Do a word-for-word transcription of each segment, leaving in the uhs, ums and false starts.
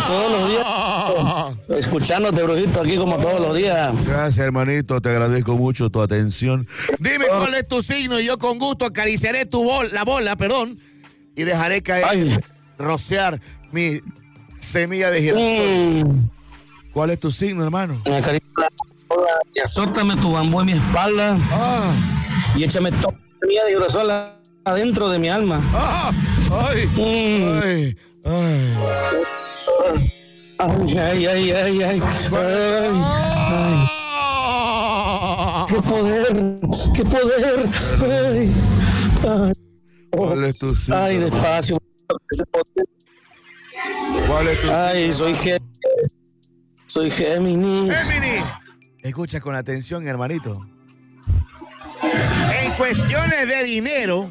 todos los días, escuchándote, brujito, aquí como todos los días. Gracias, hermanito, te agradezco mucho tu atención. Dime cuál es tu signo y yo con gusto acariciaré tu bola, la bola, perdón, y dejaré caer, Ay. rociar mi semilla de girasol. Mm. ¿Cuál es tu signo, hermano? Me acaricia la bola y azótame tu bambú en mi espalda. Ah. Y échame toda la semilla de girasol adentro de mi alma. Ah. Ay, mm. ay, ay. Ay, ay, ay, ay, ay. ay, ay. ¡Qué poder! ¡Qué poder! Ay, ay. ¿Cuál es tu signo? Ay, despacio. ¿Cuál es tu signo? Ay, soy Géminis. Soy Géminis. ¡Géminis! Escucha con atención, hermanito. En cuestiones de dinero,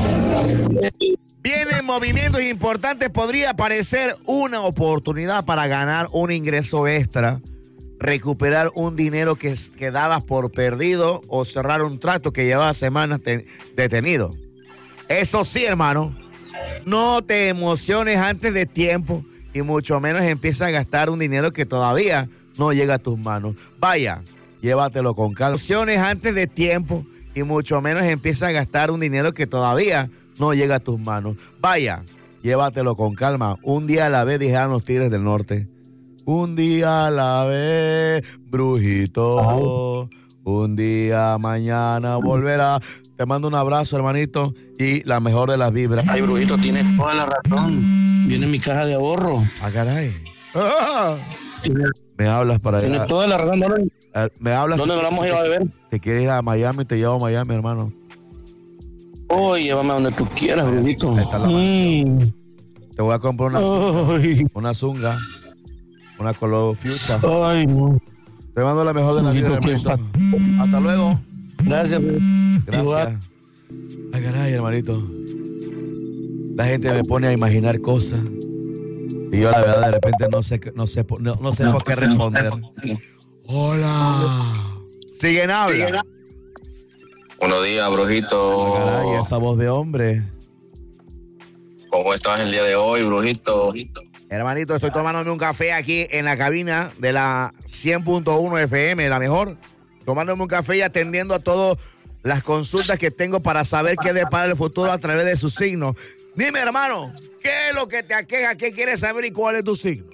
vienen movimientos importantes. Podría aparecer una oportunidad para ganar un ingreso extra, recuperar un dinero que, que dabas por perdido o cerrar un trato que llevaba semanas te, detenido. Eso sí, hermano, no te emociones antes de tiempo y mucho menos empieza a gastar un dinero que todavía no llega a tus manos. Vaya, llévatelo con calma. Emociones antes de tiempo y mucho menos empieza a gastar un dinero que todavía no llega a tus manos. Vaya, llévatelo con calma. Un día a la vez, dijeron los Tigres del Norte. Un día a la vez, brujito. Un día mañana volverá. Te mando un abrazo, hermanito, y la mejor de las vibras. Ay, brujito, tienes toda la razón. Viene en mi caja de ahorro. Ah, caray. Ah. Me hablas para allá. Tienes toda la razón, ¿dónde? Eh, me hablas. ¿Dónde nos vamos a ir a beber? Te quieres ir a Miami, te llevo a Miami, hermano. Oh, llévame a donde tú quieras, brujito. Mm. Te voy a comprar una zunga, una zunga, una color fuchsia. Ay, no. Te mando la mejor de la vida, hermanito. Hasta luego. Gracias, Gracias. Igual. Ay, caray, hermanito. La gente me pone a imaginar cosas y yo la verdad de repente no sé, no sé, no, no sé por qué responder. Hola. Siguen habla. Buenos días, brujito. Ay, caray, esa voz de hombre. ¿Cómo estás el día de hoy, brujito? Hermanito, estoy tomándome un café aquí en la cabina de la cien punto uno F M, la mejor. Tomándome un café y atendiendo a todas las consultas que tengo para saber qué depara el futuro a través de su signo. Dime, hermano, ¿qué es lo que te aqueja? ¿Qué quieres saber y cuál es tu signo?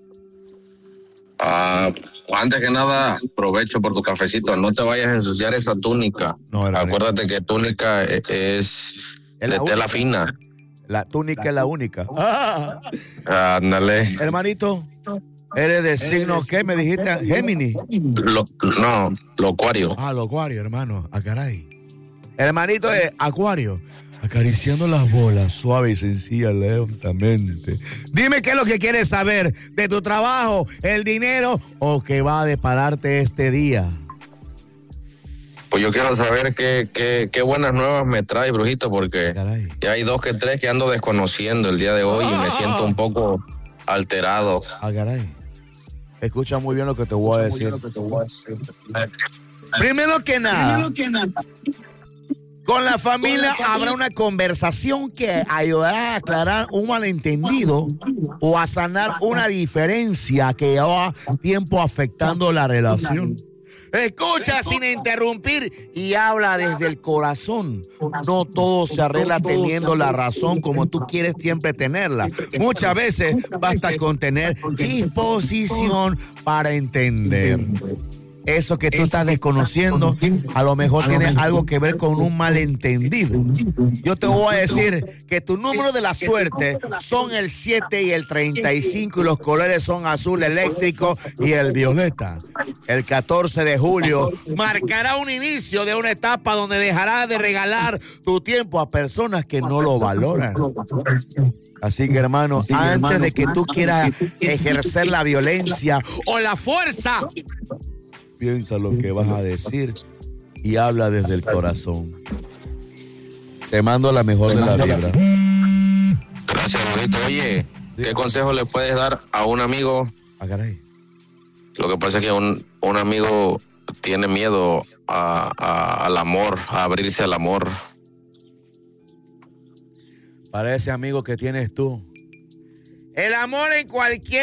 Ah, antes que nada, aprovecho por tu cafecito. No te vayas a ensuciar esa túnica. No, acuérdate que túnica es, es de tela fina. La túnica es la única. Ah, ándale. Hermanito, ¿eres de signo qué? ¿Me dijiste? ¿Géminis? Lo, no, lo acuario. Ah, lo acuario, hermano. Ah, caray. Hermanito de acuario. Acariciando las bolas, suave y sencilla, lentamente. Dime qué es lo que quieres saber de tu trabajo, el dinero o qué va a depararte este día. Pues yo quiero saber qué, qué, qué buenas nuevas me trae, brujito, porque Caray. ya hay dos que tres que ando desconociendo el día de hoy ah. y me siento un poco alterado. Ah, caray. Escucha muy bien lo que te voy a decir. Primero que nada. Primero que nada. Con la familia habrá una conversación que ayudará a aclarar un malentendido o a sanar una diferencia que lleva tiempo afectando la relación. Escucha sin interrumpir y habla desde el corazón. No todo se arregla teniendo la razón como tú quieres siempre tenerla. Muchas veces basta con tener disposición para entender. Eso que tú estás desconociendo a lo mejor tiene algo que ver con un malentendido. Yo te voy a decir que tu número de la suerte son el siete y el treinta y cinco y los colores son azul eléctrico y el violeta. El catorce de julio marcará un inicio de una etapa donde dejarás de regalar tu tiempo a personas que no lo valoran. Así que, hermano, Así que, antes hermano, de que tú quieras ejercer la violencia o la fuerza, piensa lo que vas a decir y habla desde el corazón. Te mando la mejor de la vibra. Gracias, bonito. Oye, ¿qué consejo le puedes dar a un amigo? Ah, caray. Lo que pasa es que un, un amigo tiene miedo a, a, al amor, a abrirse al amor. Para ese amigo que tienes tú, el amor en cualquier